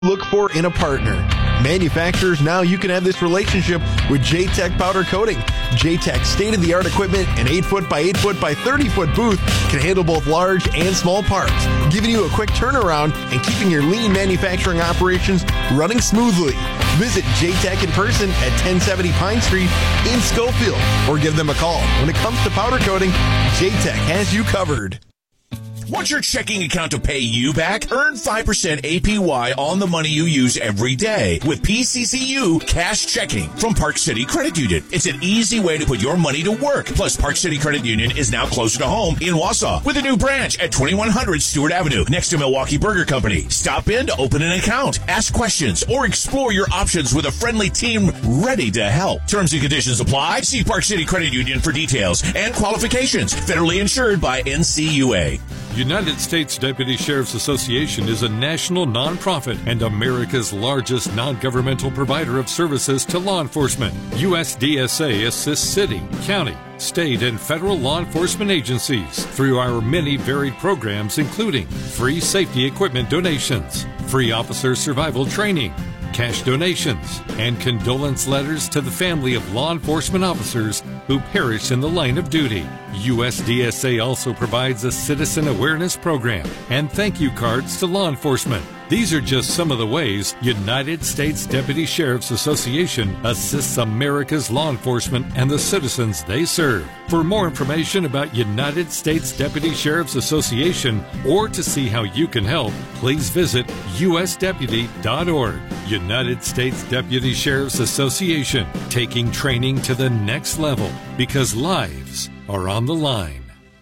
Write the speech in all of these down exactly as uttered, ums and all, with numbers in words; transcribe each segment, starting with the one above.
look for in a partner. Manufacturers, now you can have this relationship with J-Tech Powder Coating. J-Tech's state-of-the-art equipment and eight foot by eight foot by thirty foot booth can handle both large and small parts, giving you a quick turnaround and keeping your lean manufacturing operations running smoothly. Visit J-Tech in person at ten seventy Pine Street in Schofield, or give them a call. When it comes to powder coating, J-Tech has you covered. Want your checking account to pay you back? Earn five percent A P Y on the money you use every day with P C C U Cash Checking from Park City Credit Union. It's an easy way to put your money to work. Plus, Park City Credit Union is now closer to home in Wausau with a new branch at twenty-one hundred Stewart Avenue next to Milwaukee Burger Company. Stop in to open an account, ask questions, or explore your options with a friendly team ready to help. Terms and conditions apply. See Park City Credit Union for details and qualifications. Federally insured by N C U A. United States Deputy Sheriff's Association is a national nonprofit and America's largest non-governmental provider of services to law enforcement. U S D S A assists city, county, state, and federal law enforcement agencies through our many varied programs, including free safety equipment donations, free officer survival training, cash donations, and condolence letters to the family of law enforcement officers who perished in the line of duty. U S D S A also provides a citizen awareness program and thank you cards to law enforcement. These are just some of the ways United States Deputy Sheriff's Association assists America's law enforcement and the citizens they serve. For more information about United States Deputy Sheriff's Association or to see how you can help, please visit U S deputy dot org. United States Deputy Sheriff's Association, taking training to the next level because lives are on the line.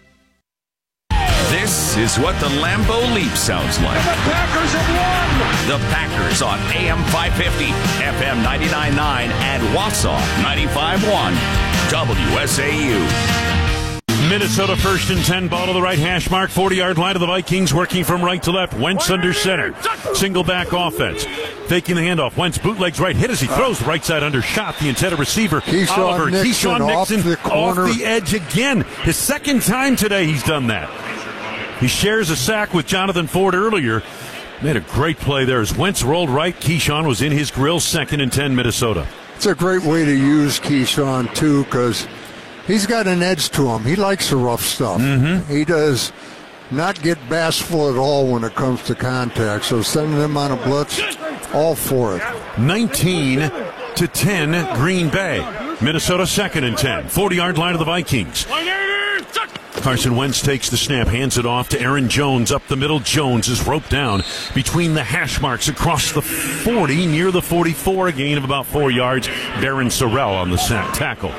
This is what the Lambeau Leap sounds like. And the Packers have won! The Packers on A M five fifty, F M ninety-nine point nine, and Wausau ninety-five point one, W S A U. Minnesota first and ten, ball to the right hash mark, forty-yard line of the Vikings, working from right to left. Wentz under center. Single back offense. Faking the handoff. Wentz bootlegs right, hit as he throws. Right side undershot. The intended receiver, Keyshawn Oliver. Nixon, Keyshawn Nixon off the corner. off the edge again. His second time today he's done that. He shares a sack with Jonathan Ford earlier. Made a great play there as Wentz rolled right. Keyshawn was in his grill, second and ten, Minnesota. It's a great way to use Keyshawn, too, because he's got an edge to him. He likes the rough stuff. Mm-hmm. He does not get bashful at all when it comes to contact. So sending him on a blitz, all for it. nineteen to ten, Green Bay. Minnesota second and ten. forty-yard line of the Vikings. Carson Wentz takes the snap, hands it off to Aaron Jones up the middle. Jones is roped down between the hash marks across the forty, near the forty-four, a gain of about four yards. Barron Sorrell on the sack tackle.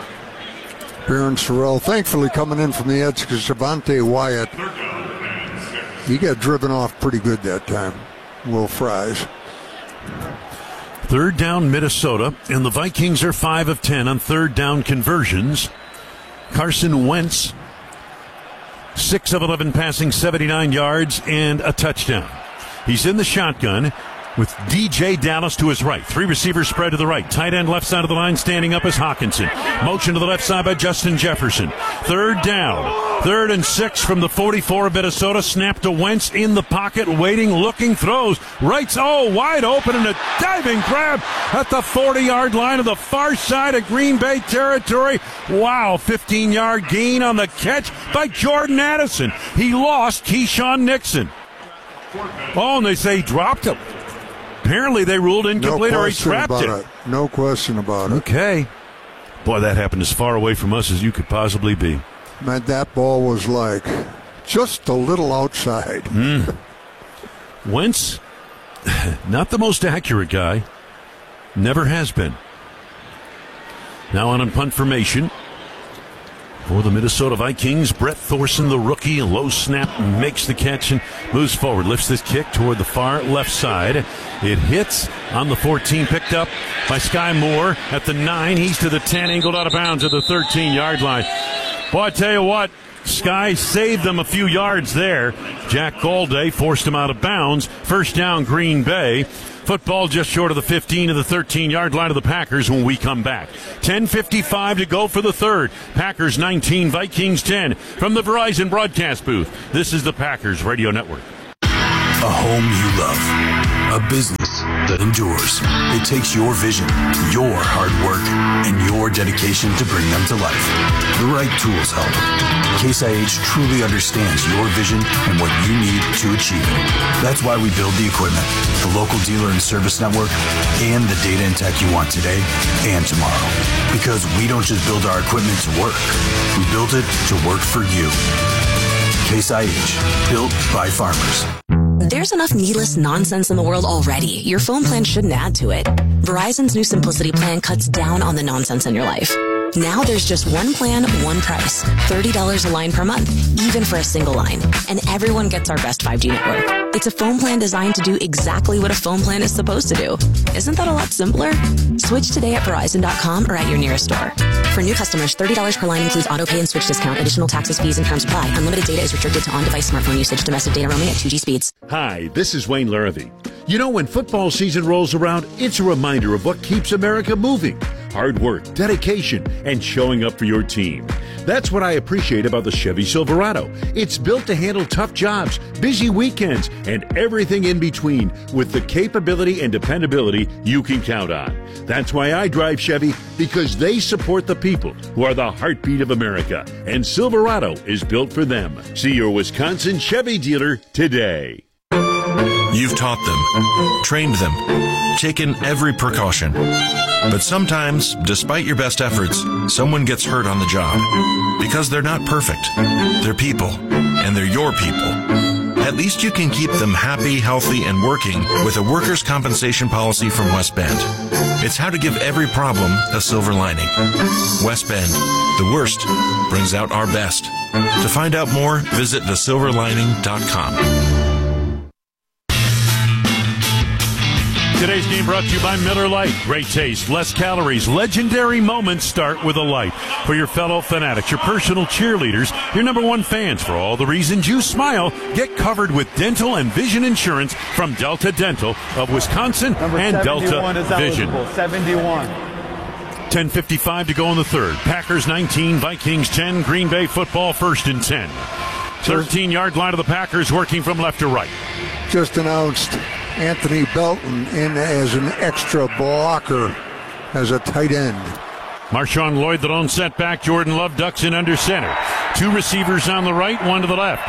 Barron Sorrell thankfully coming in from the edge because Javonte Wyatt, he got driven off pretty good that time. Will Fries. Third down, Minnesota, and the Vikings are five of ten on third down conversions. Carson Wentz, six of eleven passing, seventy-nine yards, and a touchdown. He's in the shotgun with D J Dallas to his right. Three receivers spread to the right. Tight end left side of the line, standing up is Hawkinson. Motion to the left side by Justin Jefferson. Third down. Third and six from the forty-four of Minnesota. Snap to Wentz in the pocket, waiting, looking, throws. Right, oh, wide open, and a diving grab at the forty-yard line of the far side of Green Bay territory. Wow, fifteen-yard gain on the catch by Jordan Addison. He lost Keyshawn Nixon. Oh, and they say he dropped him. Apparently they ruled incomplete no or he trapped about it. it. No question about it. Okay. Boy, that happened as far away from us as you could possibly be. Man, that ball was like just a little outside. Mm. Wentz, not the most accurate guy. Never has been. Now on a punt formation for the Minnesota Vikings. Brett Thorson, the rookie, a low snap, makes the catch and moves forward. Lifts this kick toward the far left side. It hits on the fourteen, picked up by Sky Moore at the nine. He's to the ten, angled out of bounds at the thirteen-yard line. Boy, I tell you what, Sky saved them a few yards there. Jack Golday forced him out of bounds. First down, Green Bay. Football just short of the fifteen of the thirteen-yard line of the Packers when we come back. ten fifty-five to go for the third. Packers nineteen, Vikings ten. From the Verizon broadcast booth, this is the Packers Radio Network. A home you love. a business that endures. It takes your vision, your hard work, and your dedication to bring them to life. The right tools help. Case I H truly understands your vision and what you need to achieve it. That's why we build the equipment, the local dealer and service network, and the data and tech you want today and tomorrow. Because we don't just build our equipment to work. We built it to work for you. Case I H, built by farmers. There's enough needless nonsense in the world already. Your phone plan shouldn't add to it. Verizon's new Simplicity plan cuts down on the nonsense in your life. Now there's just one plan, one price. thirty dollars a line per month, even for a single line. And everyone gets our best five G network. It's a phone plan designed to do exactly what a phone plan is supposed to do. Isn't that a lot simpler? Switch today at Verizon dot com or at your nearest store. For new customers, thirty dollars per line includes auto pay and switch discount. Additional taxes, fees, and terms apply. Unlimited data is restricted to on-device smartphone usage. Domestic data roaming at two G speeds. Hi, this is Wayne Larrivee. You know, when football season rolls around, it's a reminder of what keeps America moving. Hard work, dedication, and showing up for your team. That's what I appreciate about the Chevy Silverado. It's built to handle tough jobs, busy weekends, and everything in between with the capability and dependability you can count on. That's why I drive Chevy, because they support the people who are the heartbeat of America, and Silverado is built for them. See your Wisconsin Chevy dealer today. You've taught them, trained them, taken every precaution. But sometimes, despite your best efforts, someone gets hurt on the job. Because they're not perfect. They're people, and they're your people. At least you can keep them happy, healthy, and working with a workers' compensation policy from West Bend. It's how to give every problem a silver lining. West Bend, the worst brings out our best. To find out more, visit the silver lining dot com. Today's game brought to you by Miller Lite. Great taste, less calories, legendary moments start with a light. For your fellow fanatics, your personal cheerleaders, your number one fans, for all the reasons you smile, get covered with dental and vision insurance from Delta Dental of Wisconsin number and Delta Vision. seventy-one. ten fifty-five to go in the third. Packers nineteen, Vikings ten, Green Bay football first and ten. thirteen-yard line of the Packers working from left to right. Just announced Anthony Belton in as an extra blocker as a tight end. Marshawn Lloyd, the lone setback. Jordan Love ducks in under center. Two receivers on the right, one to the left.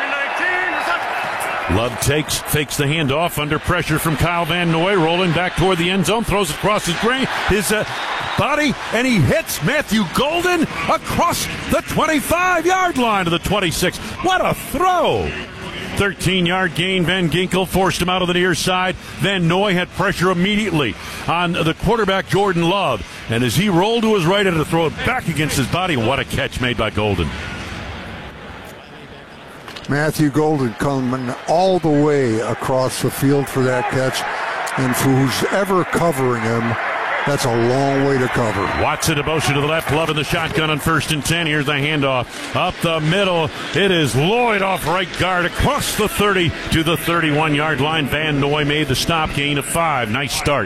Love takes, fakes the handoff under pressure from Kyle Van Noy, rolling back toward the end zone, throws it across his brain, his uh, body, and he hits Matthew Golden across the twenty-five-yard line to the twenty-six. What a throw! thirteen-yard gain. Van Ginkel forced him out of the near side. Van Noy had pressure immediately on the quarterback, Jordan Love. And as he rolled to his right, had to throw it back against his body. What a catch made by Golden. Matthew Golden coming all the way across the field for that catch. And for who's ever covering him, that's a long way to cover. Watson to motion to the left. Love in the shotgun on first and ten. Here's the handoff. Up the middle. It is Lloyd off right guard across the thirty to the thirty-one-yard line. Van Noy made the stop, gain of five. Nice start.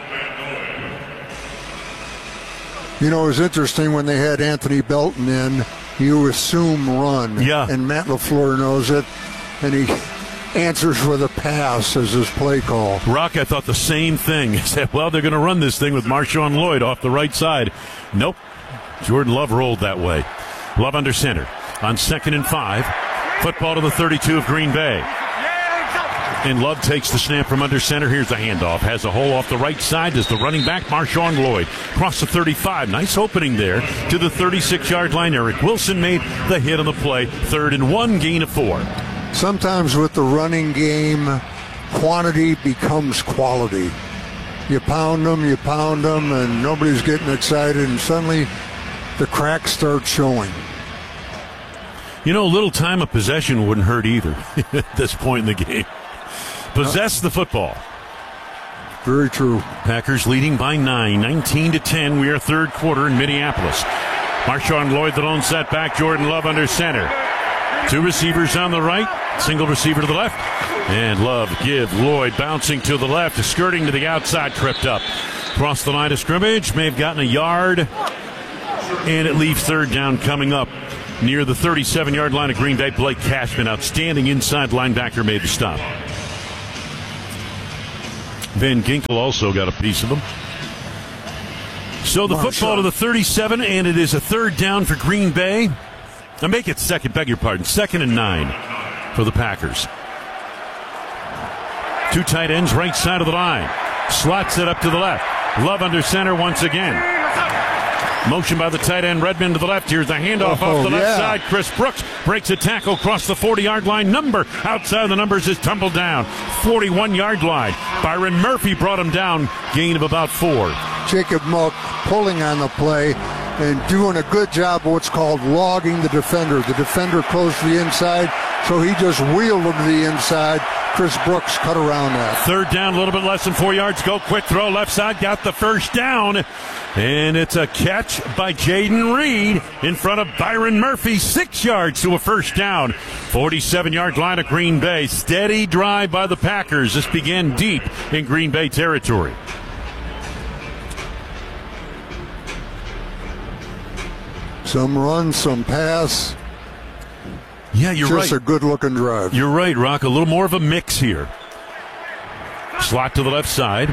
You know, it was interesting when they had Anthony Belton in, you assume run. Yeah. And Matt LaFleur knows it. And he answers with a pass as his play call. Rock, I thought the same thing. He said, well, they're going to run this thing with Marshawn Lloyd off the right side. Nope. Jordan Love rolled that way. Love under center. On second and five. Football to the thirty-two of Green Bay. And Love takes the snap from under center. Here's the handoff. Has a hole off the right side. Does the running back, Marshawn Lloyd. Cross the thirty-five. Nice opening there to the thirty-six-yard line. Eric Wilson made the hit on the play. Third and one, gain of four. Sometimes with the running game, quantity becomes quality. You pound them, you pound them, and nobody's getting excited, and suddenly the cracks start showing. You know, a little time of possession wouldn't hurt either at this point in the game. Possess the football. Very true. Packers leading by nine, nineteen to ten. We are third quarter in Minneapolis. Marshawn Lloyd, the lone setback. Jordan Love under center. Two receivers on the right, single receiver to the left. And Love give Lloyd bouncing to the left, skirting to the outside, tripped up. Across the line of scrimmage, may have gotten a yard. And it leaves third down coming up near the thirty-seven-yard line of Green Bay. Blake Cashman, outstanding inside linebacker, made the stop. Van Ginkel also got a piece of them. So the Marshall. football to the thirty-seven, and it is a third down for Green Bay. I make it second, beg your pardon, second and nine for the Packers. Two tight ends right side of the line. Slots it up to the left. Love under center once again. Motion by the tight end, Redmond to the left. Here's the handoff oh, off the left yeah. side. Chris Brooks breaks a tackle across the forty-yard line. Number outside of the numbers is tumbled down. forty-one-yard line. Byron Murphy brought him down. Gain of about four. Jacob Mook pulling on the play and doing a good job of what's called logging the defender. The defender closed to the inside, so he just wheeled him to the inside. Chris Brooks cut around that. Third down, a little bit less than four yards. Go quick throw, left side, got the first down. And it's a catch by Jaden Reed in front of Byron Murphy. Six yards to a first down. forty-seven-yard line of Green Bay. Steady drive by the Packers. This began deep in Green Bay territory. Some run, some pass. Yeah, you're Just right. Just a good-looking drive. You're right, Rock. A little more of a mix here. Slot to the left side.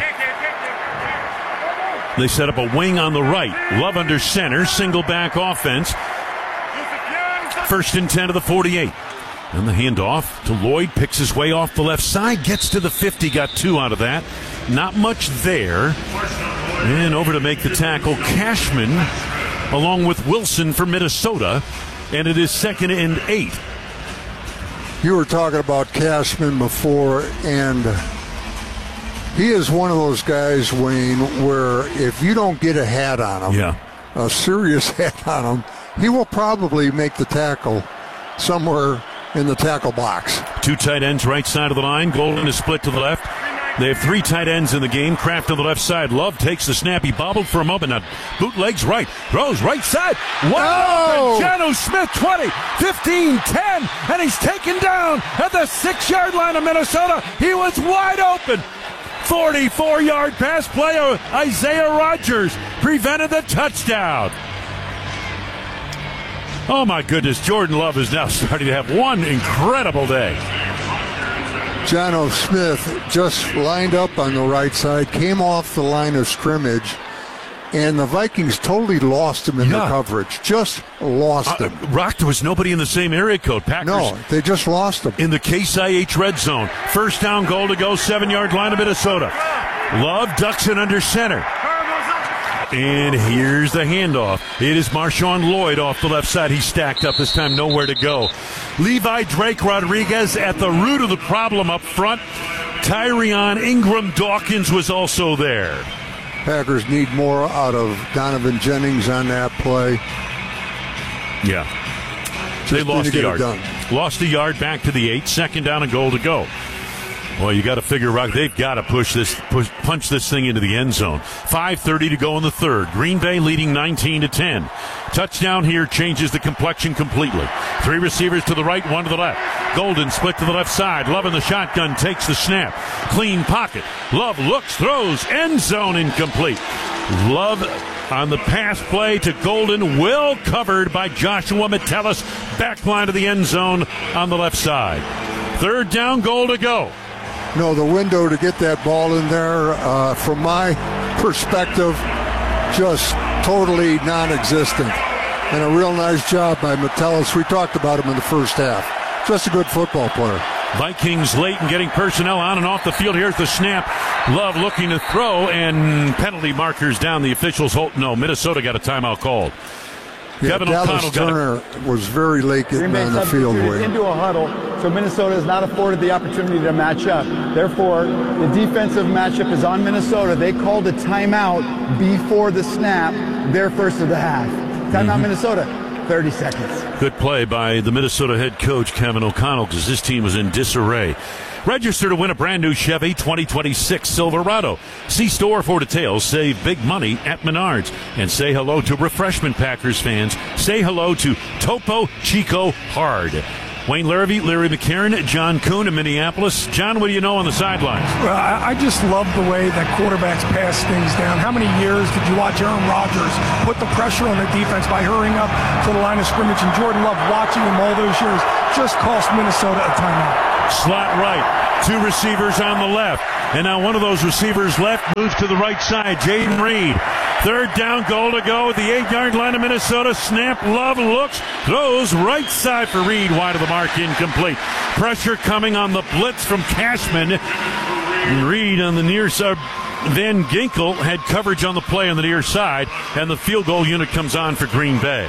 They set up a wing on the right. Love under center. Single back offense. First and ten to the forty-eight. And the handoff to Lloyd. Picks his way off the left side. Gets to the fifty. Got two out of that. Not much there. And over to make the tackle, Cashman, along with Wilson for Minnesota. And it is second and eight. You were talking about Cashman before, and he is one of those guys, Wayne, where if you don't get a hat on him, yeah. a serious hat on him, he will probably make the tackle somewhere in the tackle box. Two tight ends right side of the line. Golden is split to the left. They have three tight ends in the game. Kraft on the left side. Love takes the snap. He bobbled for a moment. Now bootlegs right. Throws right side. Wow! Jano Smith, twenty, fifteen, ten, and he's taken down at the six-yard line of Minnesota. He was wide open. forty-four-yard pass play of Isaiah Rodgers prevented the touchdown. Oh, my goodness. Jordan Love is now starting to have one incredible day. Jano Smith just lined up on the right side, came off the line of scrimmage, and the Vikings totally lost him in yeah. the coverage. Just lost uh, him. Rock, there was nobody in the same area code. Packers. No, they just lost him. In the Case I H red zone. First down, goal to go, seven-yard line of Minnesota. Love ducks it under center. And here's the handoff. It is Marshawn Lloyd off the left side. He's stacked up this time, nowhere to go. Levi Drake Rodriguez at the root of the problem up front. Tyrion Ingram Dawkins was also there. Packers need more out of Donovan Jennings on that play. Yeah. Just they lost the yard. Done. Lost the yard back to the eight. Second down and goal to go. Well, you got to figure, Rock, they've got to push this, push, punch this thing into the end zone. five thirty to go in the third. Green Bay leading nineteen to ten. Touchdown here changes the complexion completely. Three receivers to the right, one to the left. Golden split to the left side. Love in the shotgun, takes the snap. Clean pocket. Love looks, throws, end zone incomplete. Love on the pass play to Golden, well covered by Joshua Metellus. Back line to the end zone on the left side. Third down, goal to go. No, the window to get that ball in there, uh, from my perspective, just totally non-existent. And a real nice job by Metellus. We talked about him in the first half. Just a good football player. Vikings late in getting personnel on and off the field. Here's the snap. Love looking to throw, and penalty markers down. The officials hold. No, Minnesota got a timeout called. Yeah, Kevin Dallas O'Connell Turner got was very late getting on the field. Into a huddle, so Minnesota is not afforded the opportunity to match up. Therefore, the defensive matchup is on Minnesota. They called a timeout before the snap, their first of the half. Timeout, mm-hmm. Minnesota, thirty seconds. Good play by the Minnesota head coach, Kevin O'Connell, because this team was in disarray. Register to win a brand new Chevy twenty twenty-six Silverado. See store for details. Save big money at Menards. And say hello to Refreshment Packers fans. Say hello to Topo Chico Hard. Wayne Larrivee, Larry McCarron, John Kuhn in Minneapolis. John, what do you know on the sidelines? Well, I, I just love the way that quarterbacks pass things down. How many years did you watch Aaron Rodgers put the pressure on the defense by hurrying up to the line of scrimmage? And Jordan Love, watching him all those years, just cost Minnesota a timeout. Slot right. Two receivers on the left. And now one of those receivers left moves to the right side. Jaden Reed. Third down, goal to go at the eight-yard line of Minnesota. Snap, Love looks, throws right side for Reed. Wide of the mark, incomplete. Pressure coming on the blitz from Cashman. And Reed on the near side. Van Ginkel had coverage on the play on the near side, and the field goal unit comes on for Green Bay.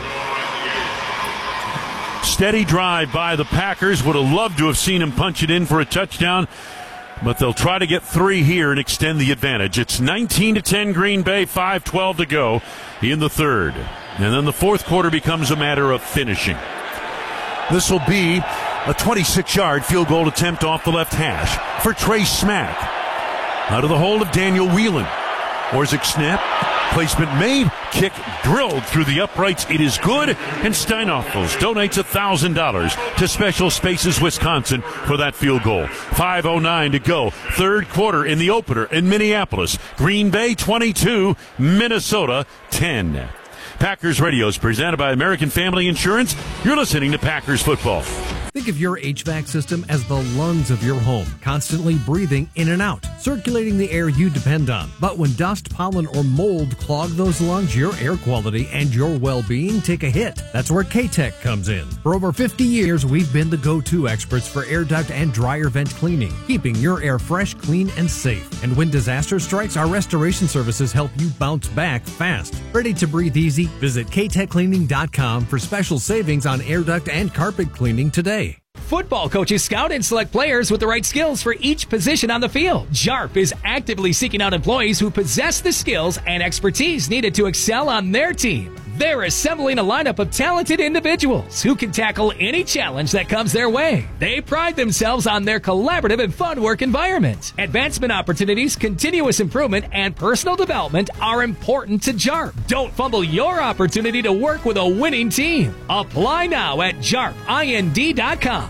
Steady drive by the Packers. Would have loved to have seen him punch it in for a touchdown, but they'll try to get three here and extend the advantage. It's nineteen to ten Green Bay, five twelve to go in the third. And then the fourth quarter becomes a matter of finishing. This will be a twenty-six-yard field goal attempt off the left hash for Trey Smack. Out of the hold of Daniel Whelan. Orzik snap. Placement made. Kick drilled through the uprights. It is good. And Steinhoffels donates one thousand dollars to Special Spaces Wisconsin for that field goal. five oh nine to go. Third quarter in the opener in Minneapolis. Green Bay twenty-two, Minnesota ten. Packers Radio is presented by American Family Insurance. You're listening to Packers Football. Think of your H V A C system as the lungs of your home, constantly breathing in and out, circulating the air you depend on. But when dust, pollen, or mold clog those lungs, your air quality and your well-being take a hit. That's where K-Tech comes in. For over fifty years, we've been the go-to experts for air duct and dryer vent cleaning, keeping your air fresh, clean, and safe. And when disaster strikes, our restoration services help you bounce back fast. Ready to breathe easy? Visit K tech cleaning dot com for special savings on air duct and carpet cleaning today. Football coaches scout and select players with the right skills for each position on the field. J A R P is actively seeking out employees who possess the skills and expertise needed to excel on their team. They're assembling a lineup of talented individuals who can tackle any challenge that comes their way. They pride themselves on their collaborative and fun work environment. Advancement opportunities, continuous improvement, and personal development are important to J A R P. Don't fumble your opportunity to work with a winning team. Apply now at J A R P ind dot com.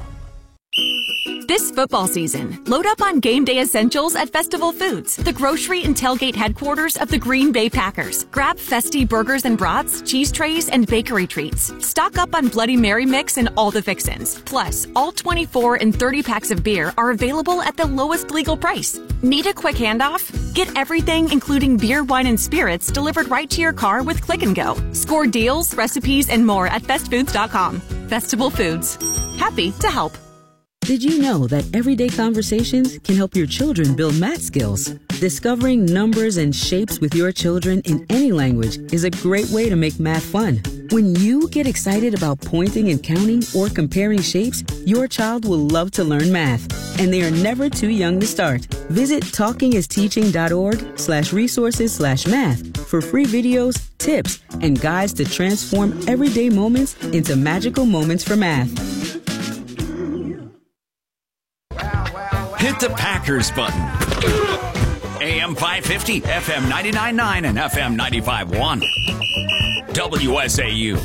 This football season, load up on game day essentials at Festival Foods, the grocery and tailgate headquarters of the Green Bay Packers. Grab festy burgers and brats, cheese trays, and bakery treats. Stock up on Bloody Mary mix and all the fixins. Plus, all twenty-four and thirty packs of beer are available at the lowest legal price. Need a quick handoff? Get everything, including beer, wine, and spirits, delivered right to your car with Click and Go. Score deals, recipes, and more at fest foods dot com. Festival Foods. Happy to help. Did you know that everyday conversations can help your children build math skills? Discovering numbers and shapes with your children in any language is a great way to make math fun. When you get excited about pointing and counting or comparing shapes, your child will love to learn math, and they are never too young to start. Visit talkingisteaching.org slash resources slash math for free videos, tips, and guides to transform everyday moments into magical moments for math. Hit the Packers button. A M five fifty, F M ninety-nine point nine, and F M ninety-five point one. W S A U.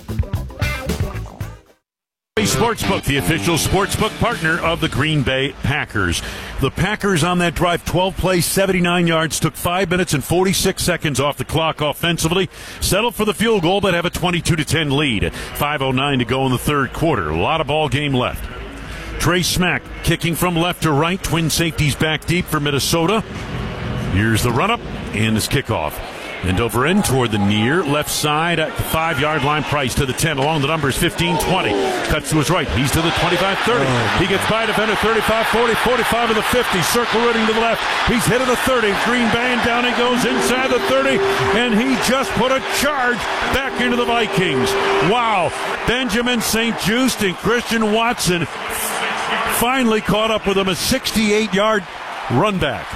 Sportsbook, the official sportsbook partner of the Green Bay Packers. The Packers on that drive, twelve plays, seventy-nine yards, took five minutes and forty-six seconds off the clock offensively, settled for the field goal, but have a twenty-two to ten lead. five oh nine to go in the third quarter. A lot of ball game left. Trey Smack kicking from left to right. Twin safeties back deep for Minnesota. Here's the run-up and his kickoff. And over in toward the near left side at the five-yard line. Price to the ten along the numbers fifteen twenty. Cuts to his right. He's to the twenty-five thirty. He gets by defender thirty-five forty, forty-five of the fifty. Circle running to the left. He's hit at the thirty. Green Bay, and down he goes inside the thirty. And he just put a charge back into the Vikings. Wow. Benjamin Saint Just and Christian Watson finally caught up with him, a sixty-eight-yard run back.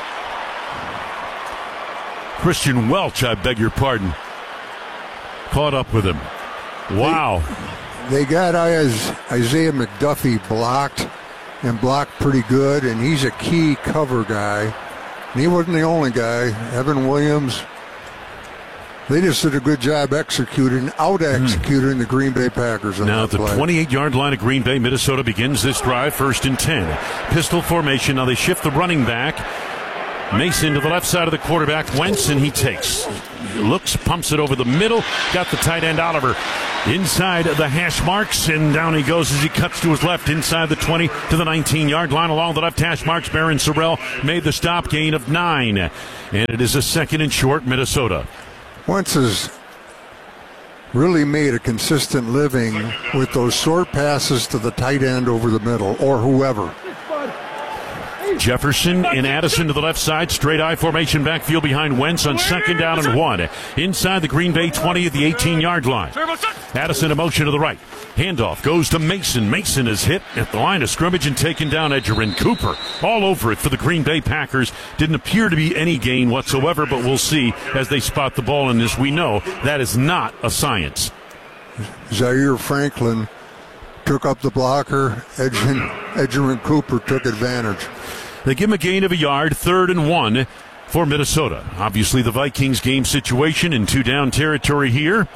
Christian Welch, I beg your pardon, caught up with him. Wow. They, they got Isaiah McDuffie blocked and blocked pretty good, and he's a key cover guy. And he wasn't the only guy. Evan Williams. They just did a good job executing, out-executing mm. the Green Bay Packers. On now that at the play. twenty-eight-yard line of Green Bay, Minnesota begins this drive first and ten. Pistol formation. Now they shift the running back. Mason to the left side of the quarterback, Wentz, and he takes. Looks, pumps it over the middle. Got the tight end Oliver inside the hash marks, and down he goes as he cuts to his left inside the twenty to the nineteen-yard line. Along the left hash marks, Barron Sorrell made the stop, gain of nine. And it is a second and short, Minnesota. Wentz has really made a consistent living with those short passes to the tight end over the middle, or whoever. Jefferson and Addison to the left side. Straight I formation backfield behind Wentz on second down and one. Inside the Green Bay twenty at the eighteen-yard line. Addison in motion to the right. Handoff goes to Mason. Mason is hit at the line of scrimmage and taken down. Edgerrin Cooper all over it for the Green Bay Packers. Didn't appear to be any gain whatsoever, but we'll see as they spot the ball in this. We know that is not a science. Zaire Franklin took up the blocker. Edgerrin, Edgerrin Cooper took advantage. They give him a gain of a yard, third and one for Minnesota. Obviously, the Vikings game situation in two-down territory here.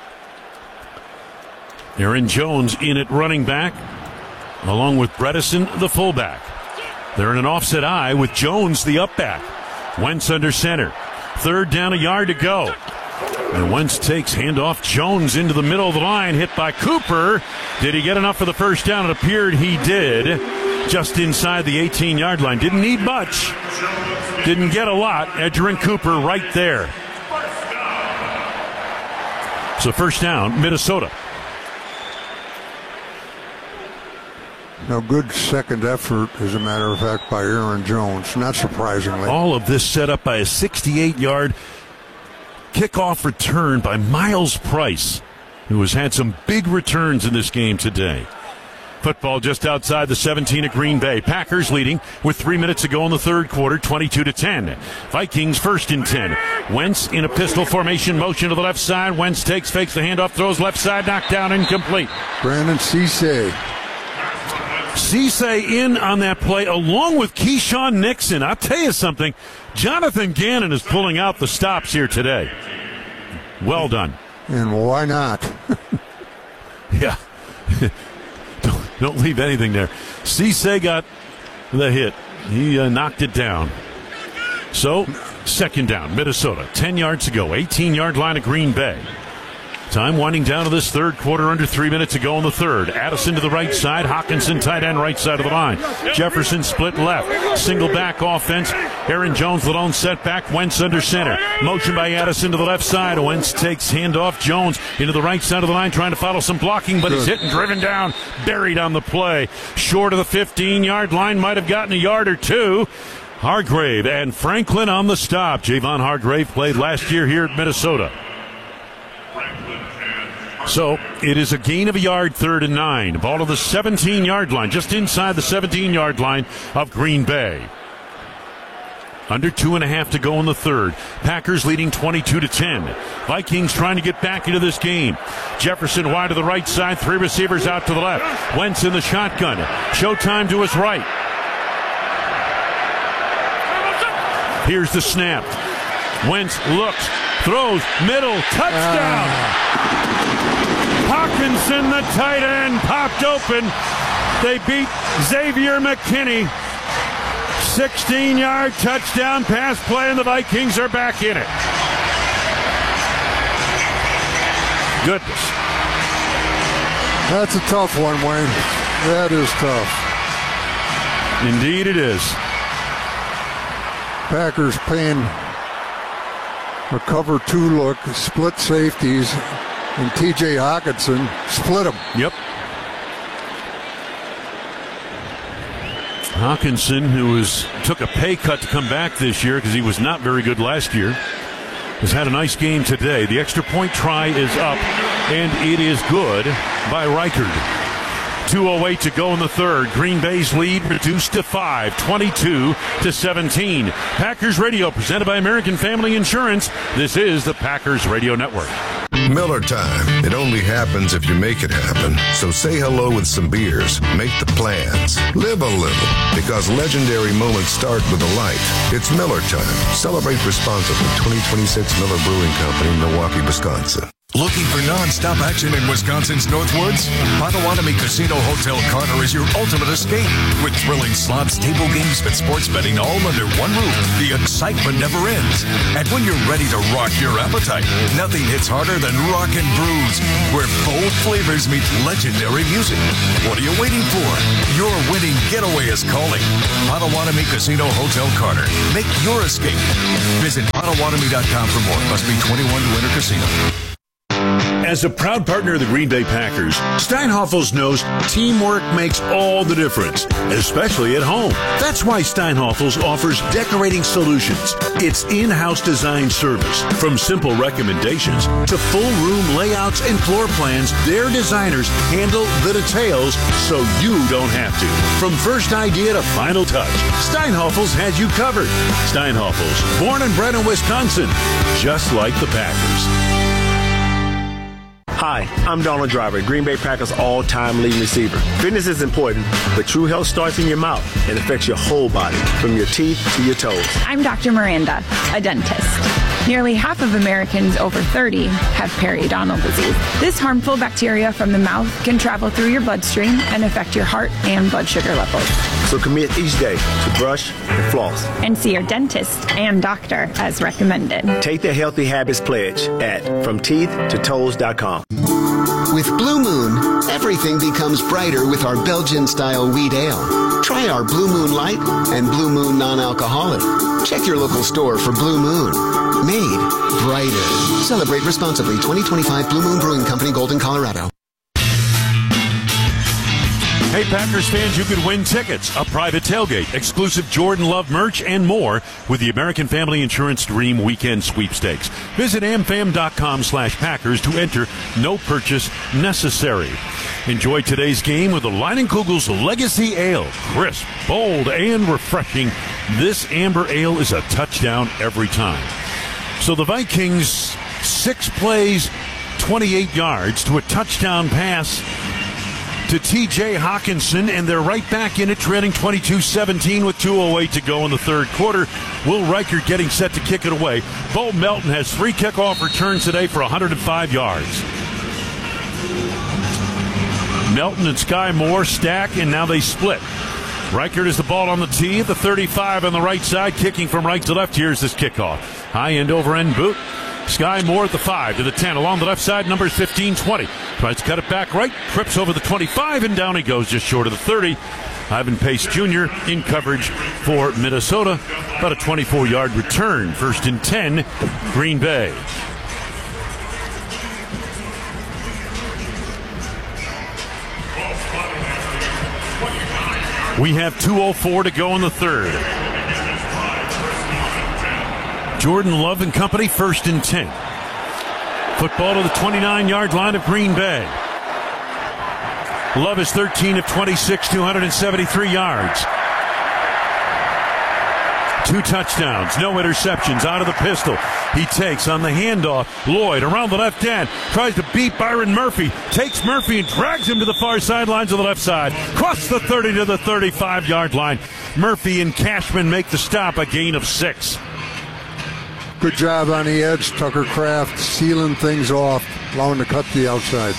Aaron Jones in at running back, along with Bredesen, the fullback. They're in an offset I with Jones, the up back. Wentz under center. Third down, a yard to go. And Wentz takes handoff. Jones into the middle of the line, hit by Cooper. Did he get enough for the first down? It appeared he did. Just inside the eighteen-yard line. Didn't need much. Didn't get a lot. Edgerrin Cooper right there. So first down, Minnesota. Now, good second effort, as a matter of fact, by Aaron Jones, not surprisingly. All of this set up by a sixty-eight-yard kickoff return by Miles Price, who has had some big returns in this game today. Football just outside the seventeen of Green Bay. Packers leading with three minutes to go in the third quarter, twenty-two to ten. Vikings first and ten. Wentz in a pistol formation, motion to the left side. Wentz takes, fakes the handoff, throws left side, knocked down, incomplete. Brandon Cisse. Cisse in on that play, along with Keyshawn Nixon. I'll tell you something, Jonathan Gannon is pulling out the stops here today. Well done. And why not? Yeah. don't, don't leave anything there. Cisse got the hit. He uh, knocked it down. So, second down, Minnesota. ten yards to go. eighteen-yard line of Green Bay. Time winding down to this third quarter, under three minutes to go in the third. Addison to the right side, Hawkinson tight end right side of the line. Jefferson split left, single back offense. Aaron Jones, the lone setback, Wentz under center. Motion by Addison to the left side. Wentz takes handoff. Jones into the right side of the line, trying to follow some blocking, but he's hit and driven down, buried on the play. Short of the fifteen-yard line, might have gotten a yard or two. Hargrave and Franklin on the stop. Javon Hargrave played last year here at Minnesota. So it is a gain of a yard, third and nine. Ball to the seventeen-yard line, just inside the seventeen-yard line of Green Bay. Under two and a half to go in the third. Packers leading twenty-two to ten. Vikings trying to get back into this game. Jefferson wide to the right side, three receivers out to the left. Wentz in the shotgun. Showtime to his right. Here's the snap. Wentz looks, throws, middle, touchdown. Ah. Hawkinson, the tight end, popped open. They beat Xavier McKinney. sixteen-yard touchdown pass play, and the Vikings are back in it. Goodness. That's a tough one, Wayne. That is tough. Indeed it is. Packers playing a cover two look, split safeties, and T J Hawkinson split them. Yep. Hawkinson, who was took a pay cut to come back this year because he was not very good last year, has had a nice game today. The extra point try is up, and it is good by Reichard. two oh eight to go in the third. Green Bay's lead reduced to five, twenty-two to seventeen. Packers Radio, presented by American Family Insurance. This is the Packers Radio Network. Miller time. It only happens if you make it happen. So say hello with some beers. Make the plans. Live a little. Because legendary moments start with a light. It's Miller time. Celebrate responsibly. twenty twenty-six Miller Brewing Company, Milwaukee, Wisconsin. Looking for non-stop action in Wisconsin's Northwoods? Potawatomi Casino Hotel Carter is your ultimate escape. With thrilling slots, table games, and sports betting all under one roof, the excitement never ends. And when you're ready to rock your appetite, nothing hits harder than Rock and Brews, where bold flavors meet legendary music. What are you waiting for? Your winning getaway is calling. Potawatomi Casino Hotel Carter. Make your escape. Visit Potawatomi dot com for more. Must be twenty-one to enter casino. As a proud partner of the Green Bay Packers, Steinhoffel's knows teamwork makes all the difference, especially at home. That's why Steinhoffel's offers decorating solutions. It's in-house design service. From simple recommendations to full room layouts and floor plans, their designers handle the details so you don't have to. From first idea to final touch, Steinhoffel's has you covered. Steinhoffel's, born and bred in Wisconsin, just like the Packers. Hi, I'm Donald Driver, Green Bay Packers all-time leading receiver. Fitness is important, but true health starts in your mouth and affects your whole body, from your teeth to your toes. I'm Doctor Miranda, a dentist. Nearly half of Americans over thirty have periodontal disease. This harmful bacteria from the mouth can travel through your bloodstream and affect your heart and blood sugar levels. So commit each day to brush and floss. And see your dentist and doctor as recommended. Take the Healthy Habits Pledge at from teeth to toes dot com. With Blue Moon, everything becomes brighter with our Belgian-style wheat ale. Try our Blue Moon Light and Blue Moon Non-Alcoholic. Check your local store for Blue Moon. Made brighter. Celebrate responsibly. twenty twenty-five Blue Moon Brewing Company, Golden, Colorado. Hey, Packers fans, you could win tickets, a private tailgate, exclusive Jordan Love merch, and more with the American Family Insurance Dream Weekend Sweepstakes. Visit amfam.com slash Packers to enter. No purchase necessary. Enjoy today's game with the Leinenkugel's Legacy Ale. Crisp, bold, and refreshing. This amber ale is a touchdown every time. So the Vikings, six plays, twenty-eight yards to a touchdown pass to T J Hawkinson, and they're right back in it, trailing twenty-two seventeen with two oh eight to go in the third quarter. Will Reichert getting set to kick it away. Bo Melton has three kickoff returns today for one hundred five yards. Melton and Sky Moore stack, and now they split. Reichert is the ball on the tee at the thirty-five on the right side, kicking from right to left. Here's this kickoff. High end over end boot. Sky Moore at the five to the ten. Along the left side, numbers fifteen twenty. Tries to cut it back right. Trips over the twenty-five, and down he goes just short of the thirty. Ivan Pace Junior in coverage for Minnesota. About a twenty-four-yard return. First and ten, Green Bay. We have two oh four to go in the third. Jordan Love and company, first and ten. Football to the twenty-nine-yard line of Green Bay. Love is thirteen of twenty-six, two hundred seventy-three yards. Two touchdowns, no interceptions, out of the pistol. He takes on the handoff. Lloyd around the left end, tries to beat Byron Murphy, takes Murphy and drags him to the far sidelines of the left side. Cross the thirty to the thirty-five-yard line. Murphy and Cashman make the stop, a gain of six. Good job on the edge, Tucker Kraft, sealing things off, allowing to cut the outside.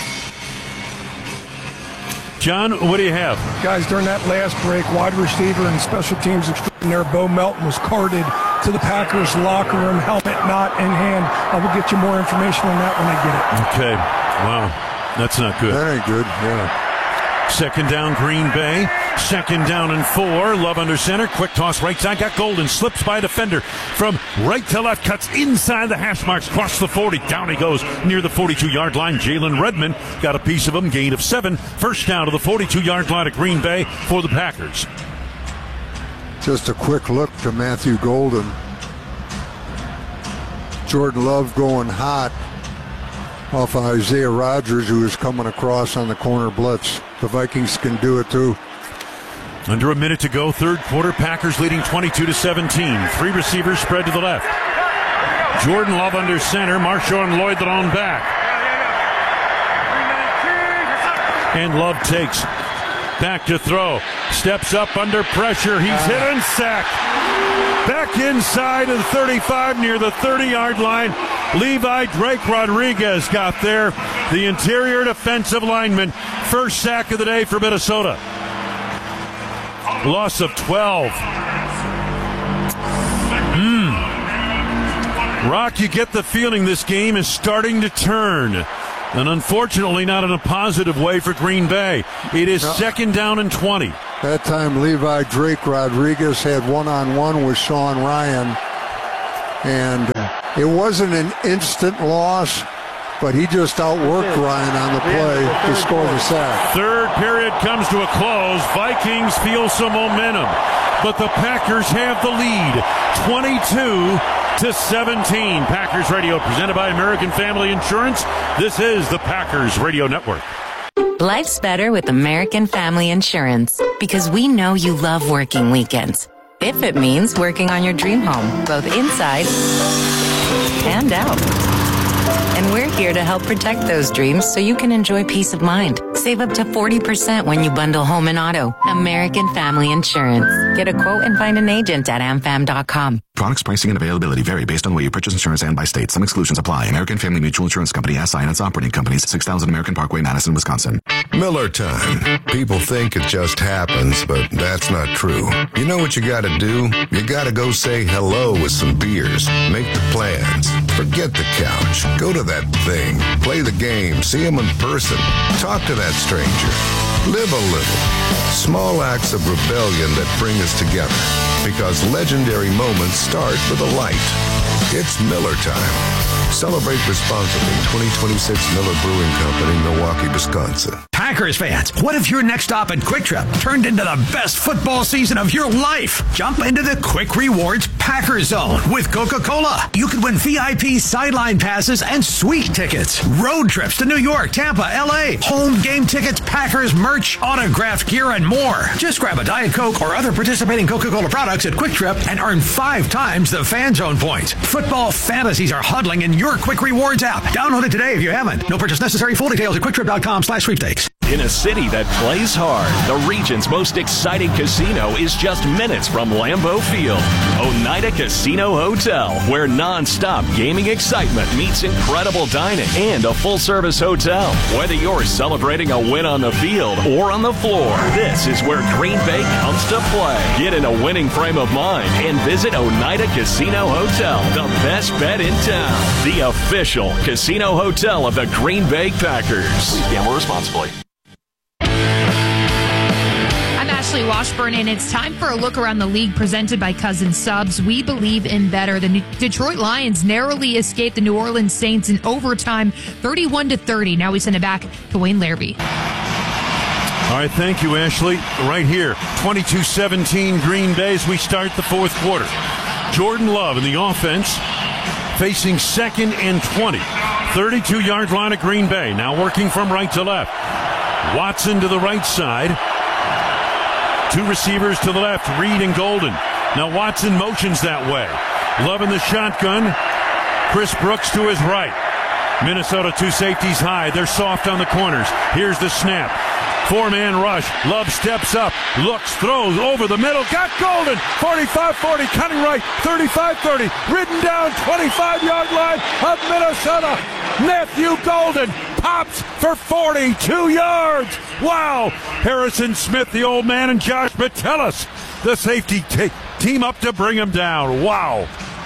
John, what do you have? Guys, during that last break, wide receiver and special teams extraordinaire Bo Melton was carted to the Packers locker room, helmet not in hand. I will get you more information on that when I get it. Okay. Wow. That's not good. That ain't good, yeah. Second down, Green Bay. Second down and four. Love under center. Quick toss right side. Got Golden. Slips by a defender. From right to left. Cuts inside the hash marks. Cross the forty. Down he goes near the forty-two-yard line. Jalen Redmond got a piece of him. Gain of seven. First down to the forty-two-yard line of Green Bay for the Packers. Just a quick look to Matthew Golden. Jordan Love going hot off of Isaiah Rodgers, who is coming across on the corner blitz. The Vikings can do it too. Under a minute to go, third quarter. Packers leading twenty-two to seventeen. Three receivers spread to the left. Jordan Love under center. Marshawn Lloyd the on back. And Love takes back to throw. Steps up under pressure. He's hit and sacked. Back inside of the thirty-five near the thirty-yard line. Levi Drake Rodriguez got there. The interior defensive lineman. First sack of the day for Minnesota. Loss of twelve. Hmm. Rock, you get the feeling this game is starting to turn. And unfortunately not in a positive way for Green Bay. It is no. second down and twenty. That time Levi Drake Rodriguez had one-on-one with Sean Ryan. And it wasn't an instant loss, but he just outworked Ryan on the play to score the sack. Third period comes to a close. Vikings feel some momentum, but the Packers have the lead, twenty-two to seventeen. Packers Radio presented by American Family Insurance. This is the Packers Radio Network. Life's better with American Family Insurance because we know you love working weekends. If it means working on your dream home, both inside and out. And we're here to help protect those dreams so you can enjoy peace of mind. Save up to forty percent when you bundle home and auto. American Family Insurance. Get a quote and find an agent at am fam dot com. Products, pricing, and availability vary based on where you purchase insurance and by state. Some exclusions apply. American Family Mutual Insurance Company, S I and its operating companies, six thousand American Parkway, Madison, Wisconsin. Miller time. People think it just happens, but that's not true. You know what you gotta do? You gotta go say hello with some beers. Make the plans. Forget the couch. Go to that thing. Play the game. See them in person. Talk to that stranger. Live a little. Small acts of rebellion that bring us together. Because legendary moments start with a light. It's Miller time. Celebrate responsibly. twenty twenty-six Miller Brewing Company, Milwaukee, Wisconsin. Packers fans, what if your next stop at Quick Trip turned into the best football season of your life? Jump into the Quick Rewards Packers Zone with Coca-Cola. You could win V I P sideline passes and suite tickets, road trips to New York, Tampa, L A, home game tickets, Packers merch, autographed gear, and more. Just grab a Diet Coke or other participating Coca-Cola products at Quick Trip and earn five times the Fan Zone points. Football fantasies are huddling in your Quick Rewards app. Download it today if you haven't. No purchase necessary. Full details at quicktrip.com slash sweepstakes. In a city that plays hard, the region's most exciting casino is just minutes from Lambeau Field. Oneida Casino Hotel, where non-stop gaming excitement meets incredible dining and a full-service hotel. Whether you're celebrating a win on the field or on the floor, this is where Green Bay comes to play. Get in a winning frame of mind and visit Oneida Casino Hotel, the best bet in town. The official casino hotel of the Green Bay Packers. Please gamble responsibly. Ashley Washburn, and it's time for a look around the league presented by Cousins Subs. We believe in better. The Detroit Lions narrowly escaped the New Orleans Saints in overtime, thirty-one to thirty. Now we send it back to Wayne Larrabee. All right, thank you, Ashley. Right here, twenty-two seventeen Green Bay as we start the fourth quarter. Jordan Love in the offense facing second and twenty. thirty-two-yard line of Green Bay. Now working from right to left. Watson to the right side. Two receivers to the left, Reed and Golden. Now Watson motions that way. Love in the shotgun. Chris Brooks to his right. Minnesota two safeties high. They're soft on the corners. Here's the snap. Four-man rush. Love steps up, looks, throws over the middle. Got Golden. forty-five forty, cutting right. thirty-five thirty. Ridden down, twenty-five-yard line of Minnesota. Matthew Golden pops for forty-two yards. Wow. Harrison Smith, the old man, and Josh Metellus, the safety t- team up to bring him down. Wow.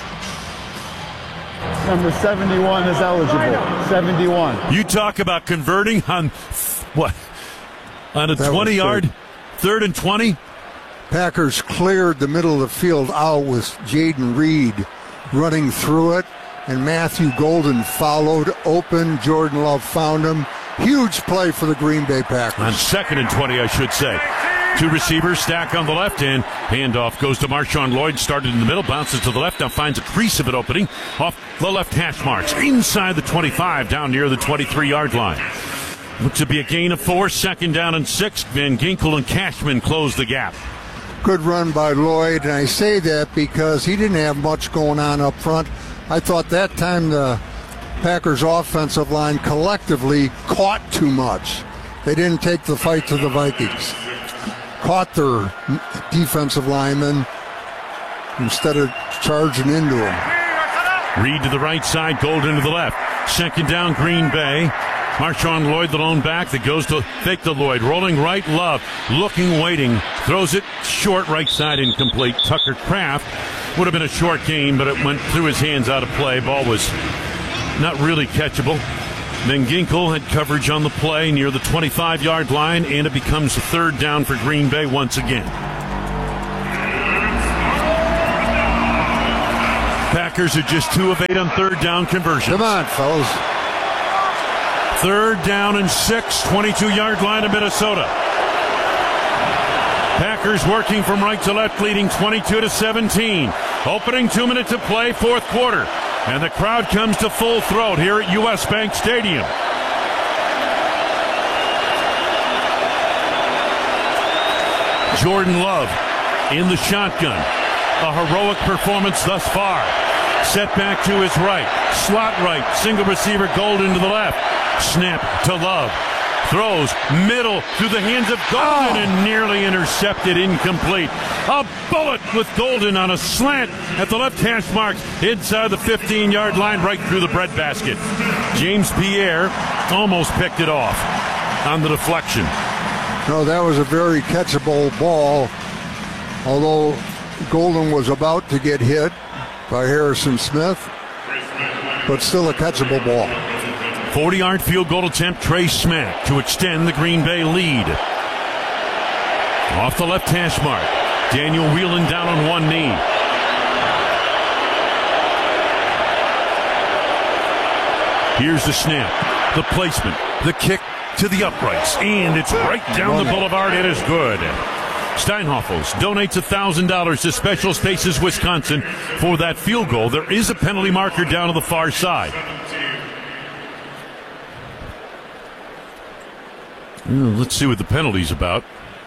Number seventy-one is eligible. seventy-one. You talk about converting on what? On a twenty-yard, third and twenty? Packers cleared the middle of the field out with Jaden Reed running through it, and Matthew Golden followed open. Jordan Love found him. Huge play for the Green Bay Packers. On second and twenty, I should say. Two receivers stack on the left end. Handoff goes to Marshawn Lloyd. Started in the middle, bounces to the left. Now finds a crease of an opening off the left hash marks. Inside the twenty-five, down near the twenty-three-yard line. Looks to be a gain of four. Second down and six. Van Ginkel and Cashman close the gap. Good run by Lloyd, and I say that because he didn't have much going on up front. I thought that time the Packers offensive line collectively caught too much. They didn't take the fight to the Vikings. Caught their defensive linemen. instead of charging into them. Reed to the right side, Golden to the left. Second down, Green Bay. Marshawn Lloyd, the lone back that goes to fake to Lloyd. Rolling right, Love. Looking, waiting. Throws it short, right side, incomplete. Tucker Kraft would have been a short gain, but it went through his hands out of play. Ball was not really catchable. Then Ginkel had coverage on the play near the twenty-five-yard line, and it becomes a third down for Green Bay once again. Packers are just two of eight on third down conversions. Come on, fellas. Third down and six, twenty-two-yard line of Minnesota. Packers working from right to left, leading twenty-two to seventeen. Opening two minutes to play, fourth quarter. And the crowd comes to full throat here at U S Bank Stadium. Jordan Love in the shotgun. A heroic performance thus far. Set back to his right. Slot right. Single receiver Golden to the left. Snap to Love. Throws middle through the hands of Golden oh. and nearly intercepted, incomplete. A bullet with Golden on a slant at the left hash mark inside the fifteen-yard line, right through the breadbasket. James Pierre almost picked it off on the deflection. No, that was a very catchable ball, although Golden was about to get hit by Harrison Smith, but still a catchable ball. forty-yard field goal attempt, Trey Smack to extend the Green Bay lead. Off the left hash mark, Daniel Whelan down on one knee. Here's the snap, the placement, the kick to the uprights, and it's right down the boulevard. It is good. Steinhoffels donates one thousand dollars to Special Spaces Wisconsin for that field goal. There is a penalty marker down to the far side. Let's see what the penalty's about.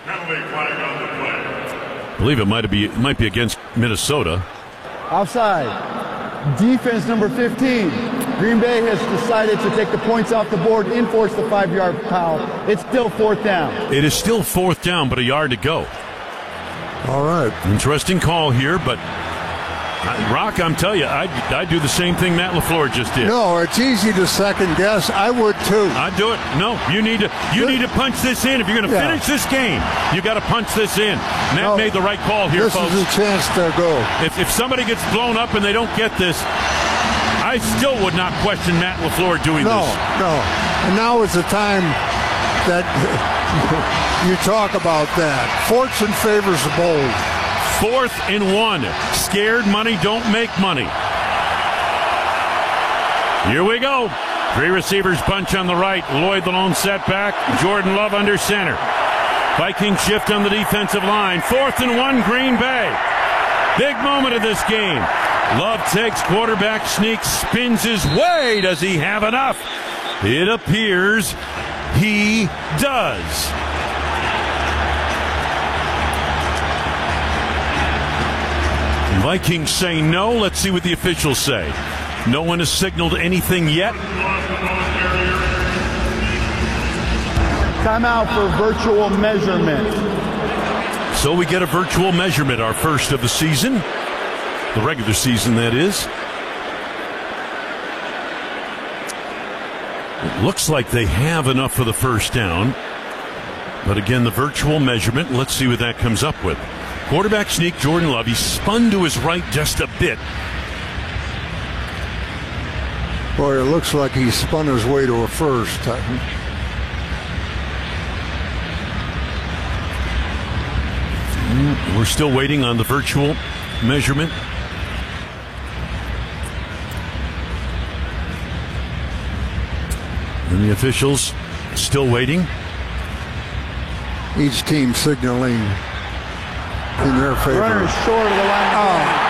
I believe it might be it might be against Minnesota. Offside. Defense number fifteen. Green Bay has decided to take the points off the board, enforce the five-yard foul. It's still fourth down. It is still fourth down, but a yard to go. All right. Interesting call here, but uh, Rock, I'm telling you, I'd, I'd do the same thing Matt LaFleur just did. No, it's easy to second guess. I would too. I'd do it. No, you need to you need to punch this in. If you're going to Yeah. finish this game, you got to punch this in. Matt No, made the right call here, This folks. is a chance to go. If, if somebody gets blown up and they don't get this, I still would not question Matt LaFleur doing No, this. no. And now is the time that you talk about that. Fortune favors the bold. Fourth and one. Scared money don't make money. Here we go. Three receivers bunch on the right. Lloyd the lone setback. Jordan Love under center. Viking shift on the defensive line. Fourth and one, Green Bay. Big moment of this game. Love takes quarterback sneak, spins his way. Does he have enough? It appears he does. Vikings say no. Let's see what the officials say. No one has signaled anything yet. Timeout for virtual measurement. So we get a virtual measurement, our first of the season. The regular season, that is. It looks like they have enough for the first down. But again, the virtual measurement, let's see what that comes up with. Quarterback sneak, Jordan Love. He spun to his right just a bit. Boy, it looks like he spun his way to a first. We're still waiting on the virtual measurement. And the officials still waiting. Each team signaling in their favor. Runner is short of the line. Oh.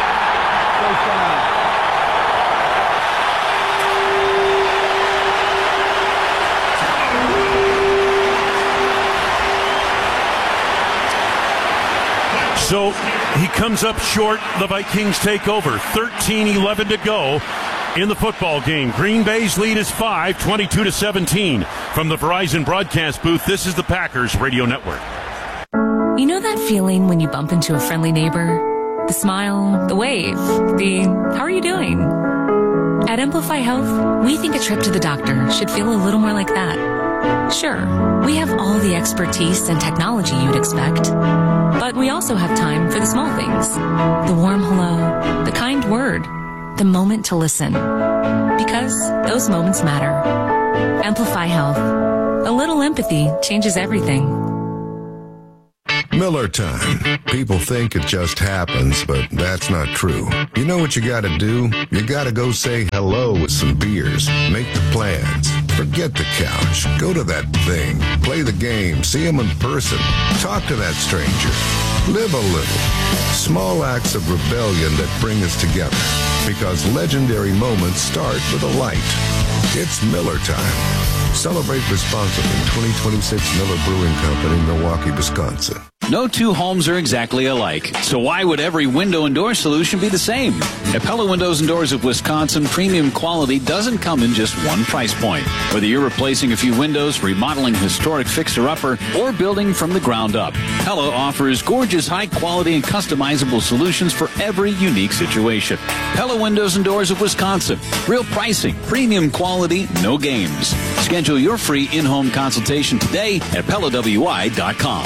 So he comes up short. The Vikings take over. thirteen eleven to go in the football game. Green Bay's lead is five, twenty-two to seventeen. From the Verizon broadcast booth, this is the Packers Radio Network. You know that feeling when you bump into a friendly neighbor? The smile, the wave, the how are you doing? At Amplify Health, we think a trip to the doctor should feel a little more like that. Sure, we have all the expertise and technology you'd expect, but we also have time for the small things. The warm hello, the kind word, the moment to listen. Because those moments matter. Amplify Health. A little empathy changes everything. Miller time. People think it just happens, but that's not true. You know what you gotta do? You gotta go say hello with some beers. Make the plans. Forget the couch. Go to that thing. Play the game. See him in person. Talk to that stranger. Live a little. Small acts of rebellion that bring us together. Because legendary moments start with a light. It's Miller time. Celebrate responsibly. twenty twenty-six Miller Brewing Company, Milwaukee, Wisconsin. No two homes are exactly alike, so why would every window and door solution be the same? At Pella Windows and Doors of Wisconsin, premium quality doesn't come in just one price point. Whether you're replacing a few windows, remodeling a historic fixer-upper, or building from the ground up, Pella offers gorgeous, high-quality, and customizable solutions for every unique situation. Pella Windows and Doors of Wisconsin. Real pricing, premium quality, no games. Schedule your free in-home consultation today at Pella W I dot com.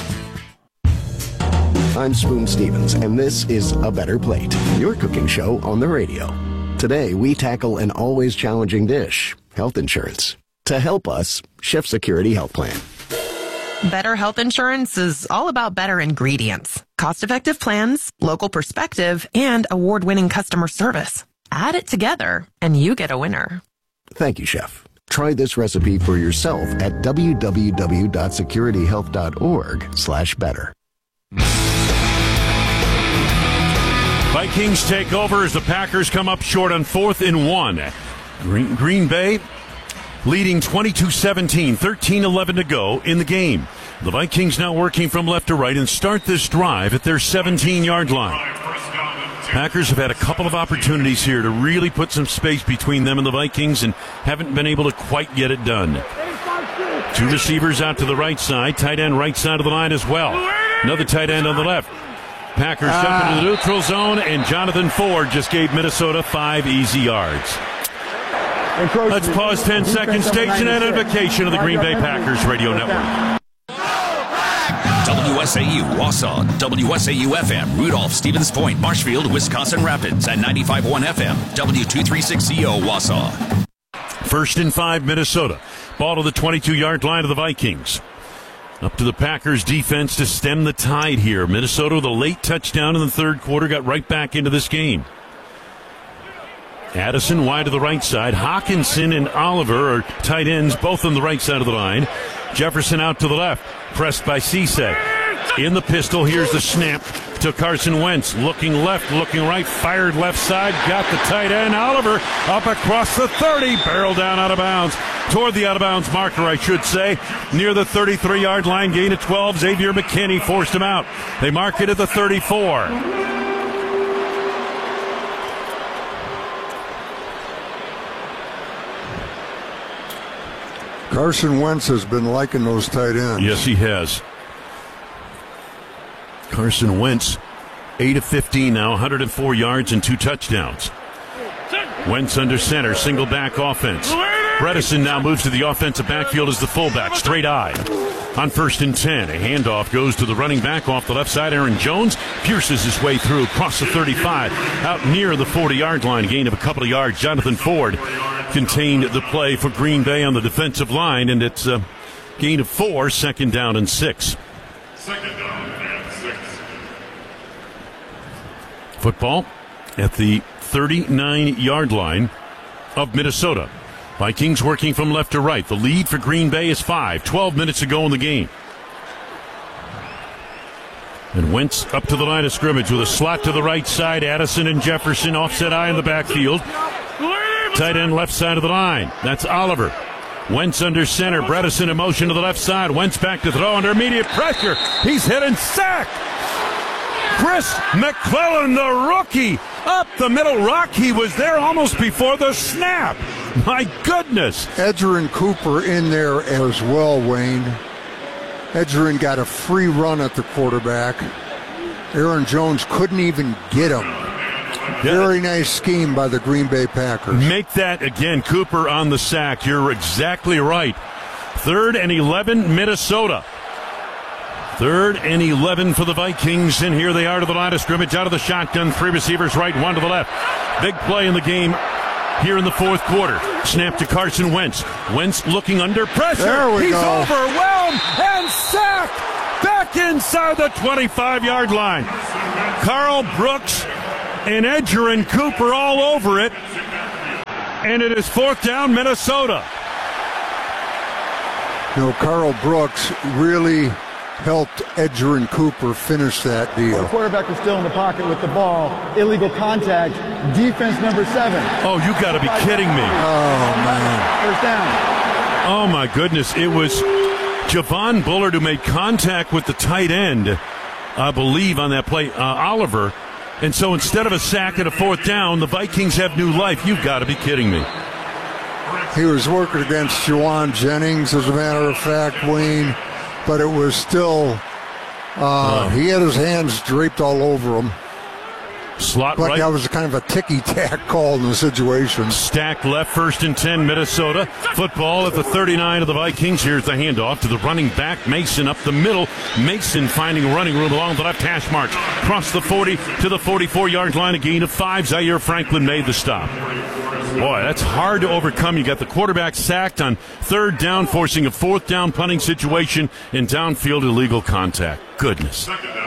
I'm Spoon Stevens, and this is A Better Plate, your cooking show on the radio. Today, we tackle an always challenging dish, health insurance. To help us, Chef Security Health Plan. Better health insurance is all about better ingredients, cost-effective plans, local perspective, and award-winning customer service. Add it together, and you get a winner. Thank you, Chef. Try this recipe for yourself at w w w dot security health dot org slash better. Vikings take over as the Packers come up short on fourth and one. Green, Green Bay leading twenty-two seventeen, thirteen eleven to go in the game. The Vikings now working from left to right and start this drive at their seventeen-yard line. Packers have had a couple of opportunities here to really put some space between them and the Vikings and haven't been able to quite get it done. Two receivers out to the right side, tight end right side of the line as well. Another tight end on the left. Packers ah. jump into the neutral zone, and Jonathan Ford just gave Minnesota five easy yards. Let's pause ten seconds. Station identification of the Green Bay Packers radio network. W S A U Wausau, W S A U F M, Rudolph, Stevens Point, Marshfield, Wisconsin Rapids, and ninety-five point one F M, W two thirty-six C O Wausau. First and five, Minnesota. Ball to the twenty-two-yard line of the Vikings. Up to the Packers defense to stem the tide here. Minnesota with a late touchdown in the third quarter got right back into this game. Addison wide to the right side. Hawkinson and Oliver are tight ends, both on the right side of the line. Jefferson out to the left, pressed by Cisse. In the pistol, here's the snap to Carson Wentz. Looking left, looking right, fired left side, got the tight end. Oliver up across the thirty, barrel down out of bounds. Toward the out-of-bounds marker, I should say. Near the thirty-three-yard line, gain of twelve. Xavier McKinney forced him out. They mark it at the thirty-four. Carson Wentz has been liking those tight ends. Yes, he has. Carson Wentz, eight of fifteen now, one hundred four yards and two touchdowns. Wentz under center, single back offense. Bredesen now moves to the offensive backfield as the fullback, straight eye. On first and ten, a handoff goes to the running back off the left side. Aaron Jones pierces his way through across the thirty-five, out near the forty-yard line, gain of a couple of yards. Jonathan Ford contained the play for Green Bay on the defensive line, and it's a gain of four, second down and six. Second down and six. Football at the thirty-nine-yard line of Minnesota. Vikings working from left to right. The lead for Green Bay is five. twelve minutes to go in the game. And Wentz up to the line of scrimmage with a slot to the right side. Addison and Jefferson offset eye in the backfield. Tight end left side of the line. That's Oliver. Wentz under center. Bredesen in motion to the left side. Wentz back to throw under immediate pressure. He's hit and sacked. Chris McClellan, the rookie, up the middle. Rocky was there almost before the snap. My goodness. Edgerrin Cooper in there as well, Wayne. Edgerrin got a free run at the quarterback. Aaron Jones couldn't even get him. Very nice scheme by the Green Bay Packers. Make that again, Cooper on the sack. You're exactly right. Third and eleven, Minnesota. Third and eleven for the Vikings, and here they are to the line of scrimmage, out of the shotgun, three receivers right, one to the left. Big play in the game here in the fourth quarter. Snap to Carson Wentz. Wentz looking under pressure. There we He's go. overwhelmed and sacked back inside the twenty-five-yard line. Carl Brooks and Edger and Cooper all over it, and it is fourth down, Minnesota. You know, Carl Brooks really helped Edger and Cooper finish that deal. The quarterback was still in the pocket with the ball. Illegal contact. Defense number seven. Oh, you got to be kidding me. Oh, man. First down. Oh, my goodness. It was Javon Bullard who made contact with the tight end, I believe, on that play, uh, Oliver. And so instead of a sack and a fourth down, the Vikings have new life. You've got to be kidding me. He was working against Juwan Jennings, as a matter of fact, Wayne, but it was still, uh, oh. he had his hands draped all over him. Slot but right. That was kind of a ticky-tack call in the situation. Stacked left, first and ten, Minnesota. Football at the thirty-nine of the Vikings. Here's the handoff to the running back, Mason, up the middle. Mason finding running room along the left hash mark. Cross the forty to the forty-four-yard line, a gain of five. Zaire Franklin made the stop. Boy, that's hard to overcome. You got the quarterback sacked on third down, forcing a fourth down punting situation and downfield illegal contact. Goodness.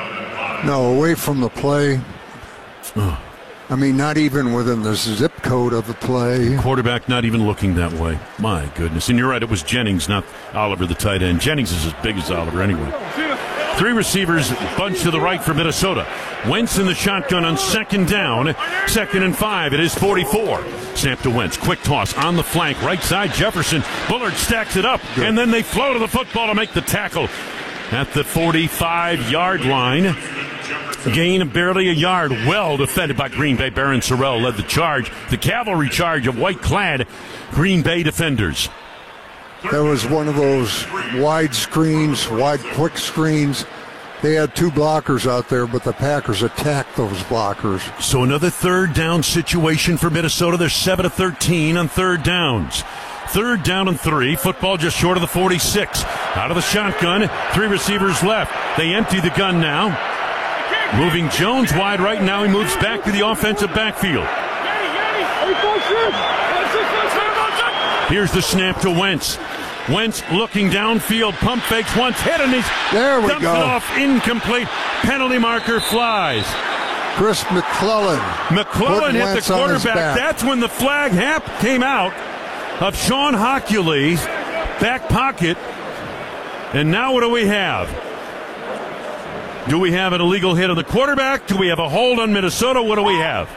No, away from the play. Oh. I mean, not even within the zip code of the play. Quarterback not even looking that way. My goodness. And you're right, it was Jennings, not Oliver, the tight end. Jennings is as big as Oliver anyway. Three receivers bunched to the right for Minnesota. Wentz in the shotgun on second down. Second and five. It is forty-four. Snap to Wentz. Quick toss on the flank. Right side, Jefferson. Bullard stacks it up. Good. And then they flow to the football to make the tackle at the forty-five-yard line. Gain of barely a yard. Well defended by Green Bay. Baron Sorrell led the charge. The cavalry charge of white-clad Green Bay defenders. That was one of those wide screens, wide quick screens. They had two blockers out there, but the Packers attacked those blockers. So another third down situation for Minnesota. They're seven of thirteen on third downs. Third down and three. Football just short of the forty-six. Out of the shotgun. Three receivers left. They empty the gun now. Moving Jones wide right now. He moves back to the offensive backfield. Here's the snap to Wentz. Wentz looking downfield. Pump fakes once. Hit and he's there we dumps go. it off. Incomplete. Penalty marker flies. Chris McClellan. McClellan hit the quarterback. That's when the flag hap came out of Sean Hochuli's back pocket. And now what do we have? Do we have an illegal hit on the quarterback? Do we have a hold on Minnesota? What do we have?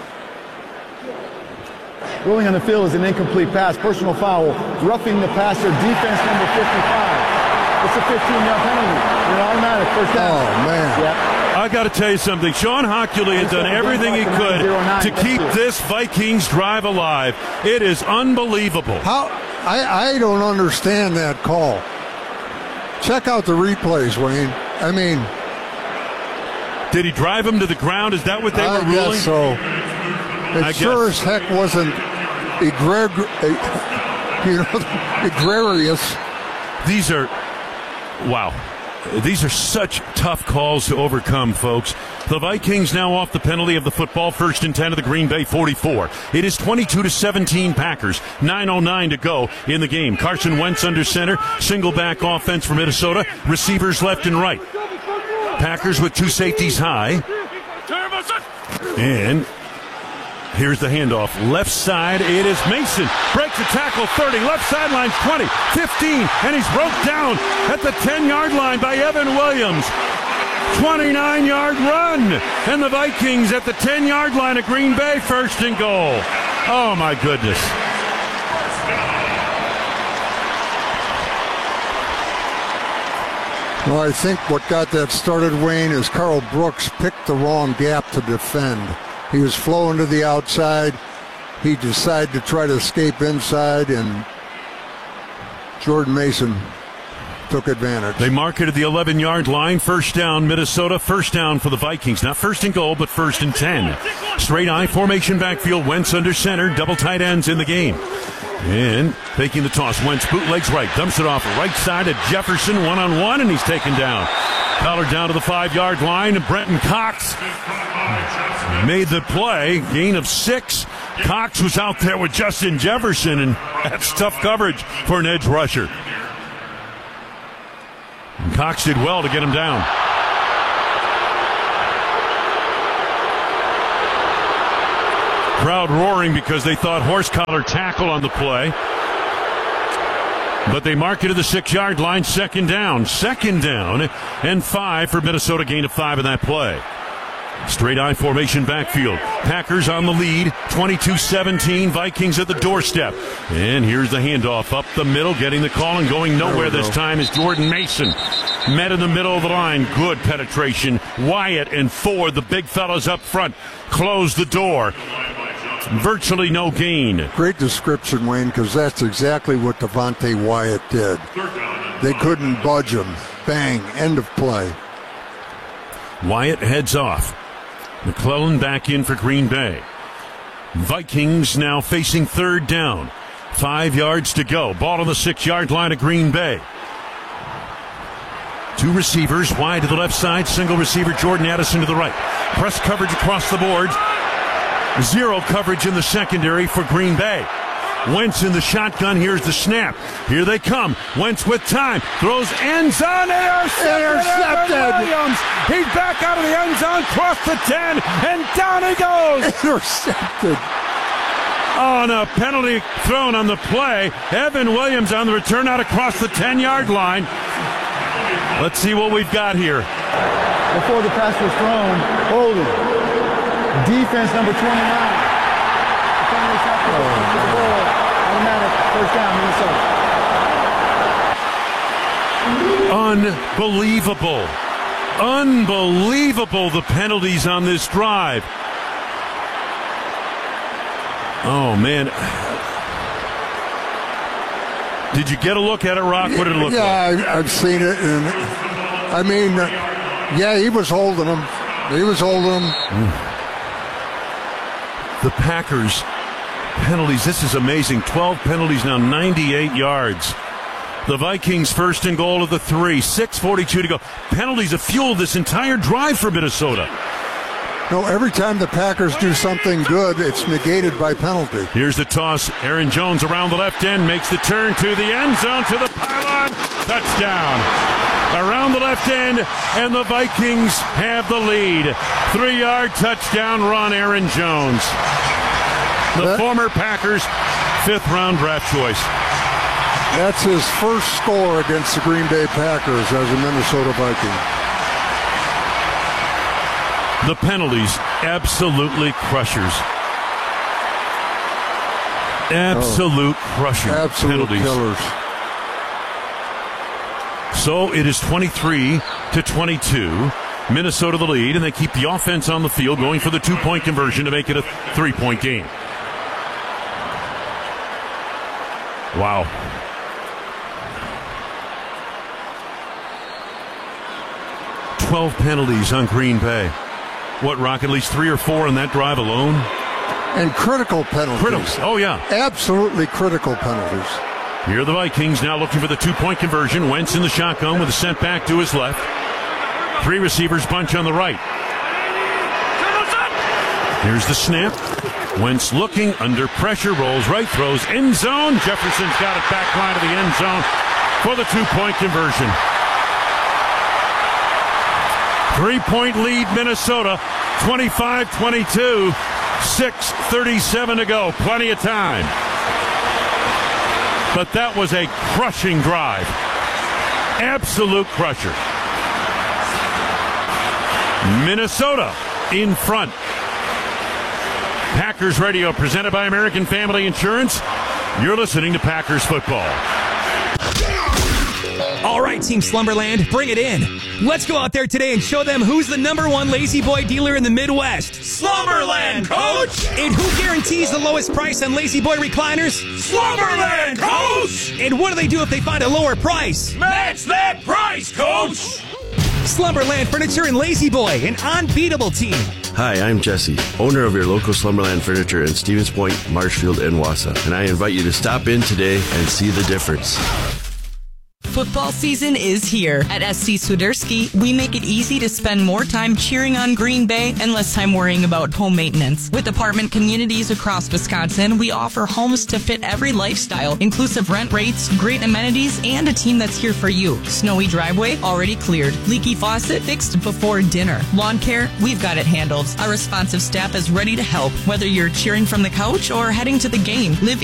Ruling on the field is an incomplete pass. Personal foul. Roughing the passer. Defense number fifty-five. It's a fifteen-yard penalty. An automatic first down. Oh, man. Yep. I got to tell you something. Sean Hochuli has done everything he could to keep this Vikings drive alive. It is unbelievable. How? I, I don't understand that call. Check out the replays, Wayne. I mean... Did he drive him to the ground? Is that what they I were ruling? Guess so. It I sure guess. as heck wasn't egre- you know, egregious. These are, wow. These are such tough calls to overcome, folks. The Vikings now off the penalty of the football, first and ten of the Green Bay forty-four. It is twenty-two to seventeen Packers, nine oh nine to go in the game. Carson Wentz under center, single back offense for Minnesota, receivers left and right. Packers with two safeties high. And here's the handoff. Left side, it is Mason. Breaks the tackle, thirty. Left sideline, twenty, fifteen. And he's broke down at the ten-yard line by Evan Williams. twenty-nine-yard run. And the Vikings at the ten-yard line of Green Bay, first and goal. Oh, my goodness. Well, I think what got that started, Wayne, is Carl Brooks picked the wrong gap to defend. He was flowing to the outside. He decided to try to escape inside, and Jordan Mason took advantage. They marketed the eleven-yard line. First down, Minnesota. First down for the Vikings. Not first and goal, but first and ten. Straight I formation backfield. Wentz under center. Double tight ends in the game. And taking the toss. Wentz bootlegs right. Dumps it off right side to Jefferson. One-on-one, and he's taken down. Collar down to the five-yard line. Brenton Cox made the play. Gain of six. Cox was out there with Justin Jefferson, and that's tough coverage for an edge rusher. And Cox did well to get him down. Crowd roaring because they thought horse collar tackle on the play. But they marketed the six-yard line. Second down. Second down and five for Minnesota. Gain of five in that play. Straight I formation backfield. Packers on the lead. twenty-two seventeen. Vikings at the doorstep. And here's the handoff up the middle. Getting the call and going nowhere this time is Jordan Mason. Met in the middle of the line. Good penetration. Wyatt and Ford, the big fellas up front, close the door. Virtually no gain. Great description, Wayne, because that's exactly what Devontae Wyatt did. They couldn't budge him. Bang. End of play. Wyatt heads off. McClellan back in for Green Bay. Vikings now facing third down. Five yards to go. Ball on the six-yard line of Green Bay. Two receivers wide to the left side. Single receiver Jordan Addison to the right. Press coverage across the board. Zero coverage in the secondary for Green Bay. Wentz in the shotgun. Here's the snap. Here they come. Wentz with time. Throws end zone. Intercepted. Intercepted. Williams. He's back out of the end zone. Cross the ten. And down he goes. Intercepted. On a penalty thrown on the play. Evan Williams on the return out across the ten-yard line. Let's see what we've got here. Before the pass was thrown, holding. Defense number twenty-nine. Automatic first down, Minnesota. Unbelievable. Unbelievable, the penalties on this drive. Oh, man. Did you get a look at it, Rock? What did it look yeah, like? Yeah, I've seen it. And I mean, yeah, he was holding him. He was holding him. Mm. The Packers penalties. This is amazing. twelve penalties now, ninety-eight yards. The Vikings first and goal of the three. six forty-two to go. Penalties have fueled this entire drive for Minnesota. No, every time the Packers do something good, it's negated by penalty. Here's the toss. Aaron Jones around the left end, makes the turn to the end zone, to the pylon. Touchdown. Around the left end, and the Vikings have the lead. Three-yard touchdown run, Aaron Jones. The that, former Packers fifth-round draft choice. That's his first score against the Green Bay Packers as a Minnesota Viking. The penalties, absolutely crushers. Absolute oh, crushers. Absolute penalties. killers. So it is twenty-three to twenty-two. Minnesota the lead, and they keep the offense on the field, going for the two-point conversion to make it a three-point game. Wow. twelve penalties on Green Bay. What, Rock, at least three or four on that drive alone? And critical penalties. Critical. Oh, yeah. Absolutely critical penalties. Here are the Vikings now looking for the two-point conversion. Wentz in the shotgun with a sent back to his left. Three receivers bunch on the right. Here's the snap. Wentz looking under pressure, rolls right, throws end zone. Jefferson's got it back line of the end zone for the two-point conversion. Three-point lead, Minnesota, twenty-five twenty-two, six thirty-seven to go. Plenty of time. But that was a crushing drive. Absolute crusher. Minnesota in front. Packers Radio presented by American Family Insurance. You're listening to Packers Football. All right, Team Slumberland, bring it in. Let's go out there today and show them who's the number one Lazy Boy dealer in the Midwest. Slumberland, Coach! And who guarantees the lowest price on Lazy Boy recliners? Slumberland, Coach! And what do they do if they find a lower price? Match that price, Coach! Slumberland Furniture and Lazy Boy, an unbeatable team. Hi, I'm Jesse, owner of your local Slumberland Furniture in Stevens Point, Marshfield, and Wausau. And I invite you to stop in today and see the difference. Football season is here. At S C Swiderski, we make it easy to spend more time cheering on Green Bay and less time worrying about home maintenance. With apartment communities across Wisconsin, we offer homes to fit every lifestyle, inclusive rent rates, great amenities, and a team that's here for you. Snowy driveway, already cleared. Leaky faucet, fixed before dinner. Lawn care, we've got it handled. Our responsive staff is ready to help, whether you're cheering from the couch or heading to the game. Live